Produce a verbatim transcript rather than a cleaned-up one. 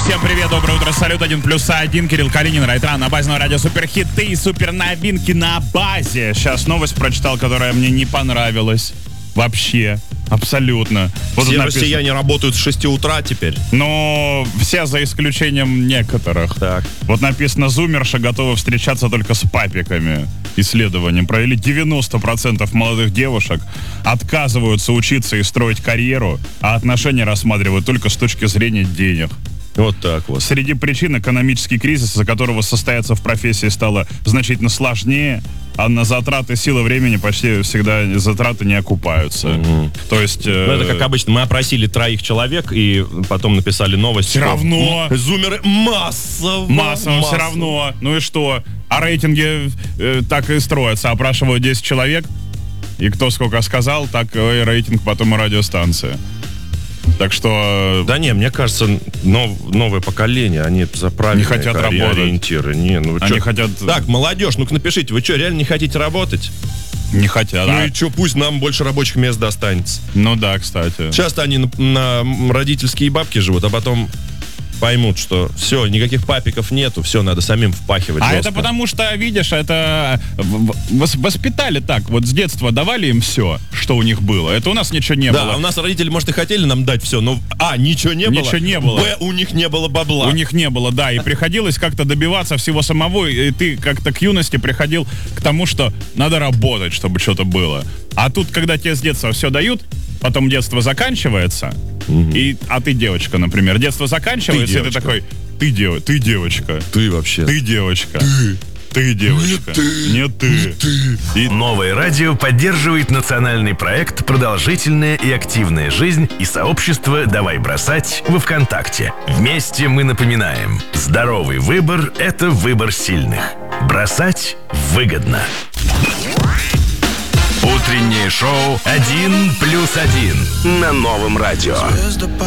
всем привет, доброе утро, салют, один плюс один, Кирилл Калинин, Райтран, на базовом радио суперхиты и суперновинки на базе. Сейчас новость прочитал, которая мне не понравилась вообще, абсолютно. Вот все написано... россияне работают с шести утра теперь. Но все за исключением некоторых. Так. Вот написано, зумерши готовы встречаться только с папиками. Исследованием провели девяносто процентов молодых девушек отказываются учиться и строить карьеру, а отношения рассматривают только с точки зрения денег. Вот так вот. Среди причин экономический кризис, из-за которого состояться в профессии стало значительно сложнее, а на затраты сил и времени почти всегда затраты не окупаются. Угу. То есть... Э... Ну, это как обычно. Мы опросили троих человек и потом написали новость. Все равно. Зумеры массово. Массово, массово все равно. Ну и что? А рейтинги э, так и строятся. Опрашивают десять человек, и кто сколько сказал, так и рейтинг потом и радиостанция. Так что... Да не, мне кажется, нов, новое поколение, они за правильные не хотят работать. Ориентиры. Не, ну, они чё? хотят... Так, молодежь, ну-ка напишите, вы что, реально не хотите работать? Не хотят. Ну а? и что, пусть нам больше рабочих мест достанется. Ну да, кстати. Часто они на, на родительские бабки живут, а потом поймут, что все, никаких папиков нету, все, надо самим впахивать. А жестко. это потому что, видишь, это воспитали так, вот с детства давали им все, что у них было. Это у нас ничего не да, было. Да, у нас родители, может, и хотели нам дать все, но а, ничего не было. Ничего не было. Б, у них не было бабла. У них не было, да, и приходилось как-то добиваться всего самого, и ты как-то к юности приходил к тому, что надо работать, чтобы что-то было. А тут, когда тебе с детства все дают, потом детство заканчивается, угу. и, а ты девочка, например, детство заканчивается, ты и ты такой, ты, дев, ты девочка. Ты вообще. Ты девочка. Ты. Ты девочка. Не ты. Не ты. Не ты. И... Новое радио поддерживает национальный проект «Продолжительная и активная жизнь» и сообщество «Давай бросать» во ВКонтакте. Вместе мы напоминаем, здоровый выбор – это выбор сильных. Бросать выгодно. Утреннее шоу «Один плюс один» на Новом радио.